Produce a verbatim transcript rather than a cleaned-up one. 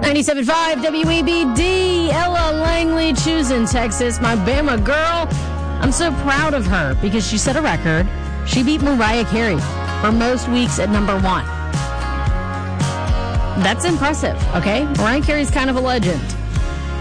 ninety-seven point five W E B D, Ella Langley, choosing Texas, my Bama girl. I'm so proud of her because she set a record. She beat Mariah Carey for most weeks at number one. That's impressive, okay? Mariah Carey's kind of a legend.